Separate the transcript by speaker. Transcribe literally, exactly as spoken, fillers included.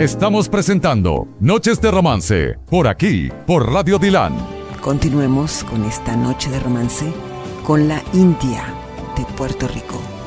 Speaker 1: Estamos presentando Noches de Romance, por aquí, por Radio Dilan.
Speaker 2: Continuemos con esta noche de romance con la India de Puerto Rico.